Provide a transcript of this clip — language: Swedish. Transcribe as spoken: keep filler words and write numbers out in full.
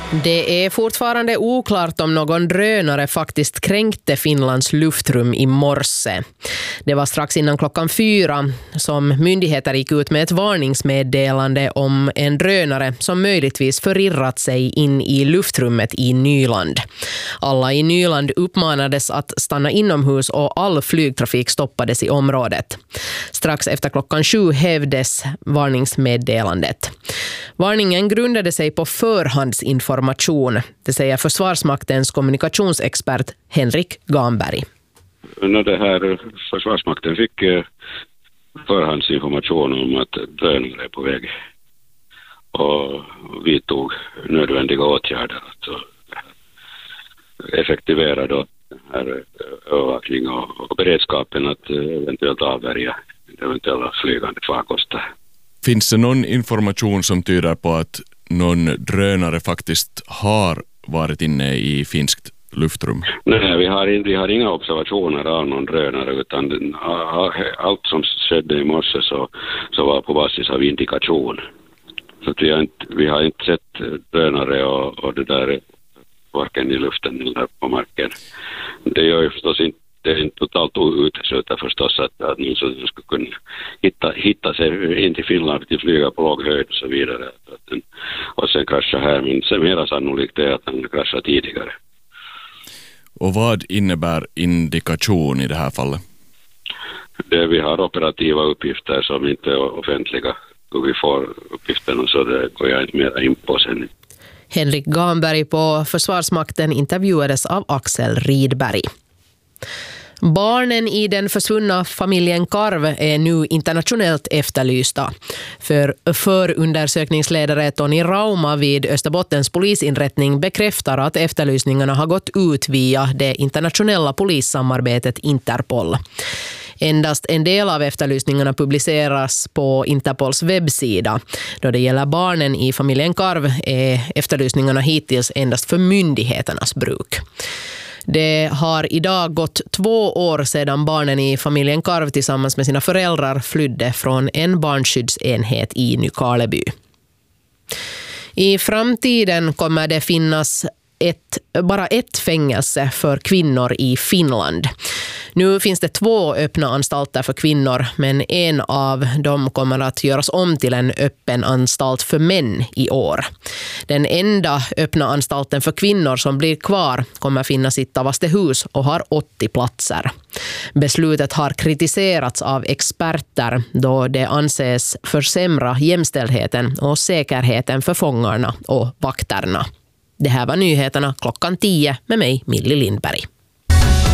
Det är fortfarande oklart om någon drönare faktiskt kränkte Finlands luftrum i morse. Det var strax innan klockan fyra som myndigheter gick ut med ett varningsmeddelande om en drönare som möjligtvis förirrat sig in i luftrummet i Nyland. Alla i Nyland uppmanades att stanna inomhus och all flygtrafik stoppades i området. Strax efter klockan sju hävdes varningsmeddelandet. Varningen grundade sig på förhandsinformation, det säger Försvarsmaktens kommunikationsexpert Henrik Gamberg. När det här Försvarsmakten fick förhandsinformation om att drönare är på väg och vi tog nödvändiga åtgärder att effektivera då här övervakning och beredskapen att eventuellt avvärja eventuella flygande farkoster. Finns det någon information som tyder på att någon drönare faktiskt har varit inne i finskt luftrum? Nej, vi har, vi har inga observationer av någon drönare, utan allt som skedde i morse så, så var på basis av indikation. Så att vi, har inte, vi har inte sett drönare och, och det där varken i luften eller på marken. Det gör ju förstås inte. Det är inte totalt uteslutet förstås att, att någon som skulle kunna hitta, hitta sig in till Finland till flyga på låg höjd och så vidare. Att den, och sen krascha här, men sen mera sannolikt är att den kraschade tidigare. Och vad innebär indikation i det här fallet? Det, vi har operativa uppgifter som inte är offentliga. Och vi får uppgifterna så det går jag inte mer in på sen. Henrik Gamberg på Försvarsmakten intervjuades av Axel Ridberg. Barnen i den försvunna familjen Karv är nu internationellt efterlysta. För förundersökningsledare Toni Rauma vid Österbottens polisinrättning bekräftar att efterlysningarna har gått ut via det internationella polissamarbetet Interpol. Endast en del av efterlysningarna publiceras på Interpols webbsida. Då det gäller barnen i familjen Karv är efterlysningarna hittills endast för myndigheternas bruk. Det har idag gått två år sedan barnen i familjen Karv tillsammans med sina föräldrar flydde från en barnskyddsenhet i Nykarleby. I framtiden kommer det finnas ett, bara ett fängelse för kvinnor i Finland. Nu finns det två öppna anstalter för kvinnor, men en av dem kommer att göras om till en öppen anstalt för män i år. Den enda öppna anstalten för kvinnor som blir kvar kommer finnas i Tavastehus och har åttio platser. Beslutet har kritiserats av experter då det anses försämra jämställdheten och säkerheten för fångarna och vakterna. Det här var nyheterna klockan tio med mig, Millie Lindberg.